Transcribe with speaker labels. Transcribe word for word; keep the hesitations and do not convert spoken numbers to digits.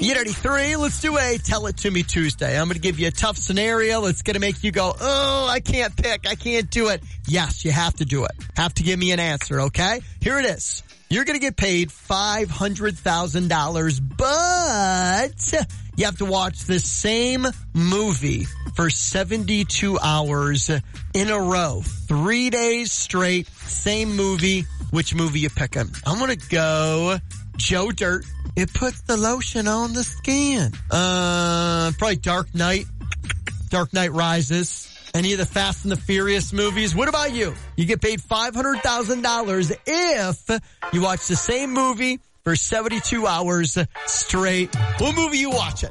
Speaker 1: E eighty-three, let's do a Tell It To Me Tuesday. I'm going to give you a tough scenario. It's going to make you go, oh, I can't pick. I can't do it. Yes, you have to do it. Have to give me an answer, okay? Here it is. You're going to get paid five hundred thousand dollars, but you have to watch the same movie for seventy-two hours in a row. Three days straight, same movie. Which movie you picking? I'm going to go Joe Dirt. It puts the lotion on the skin. Uh, probably Dark Knight. Dark Knight Rises. Any of the Fast and the Furious movies. What about you? You get paid five hundred thousand dollars if you watch the same movie for seventy-two hours straight. What movie you watching?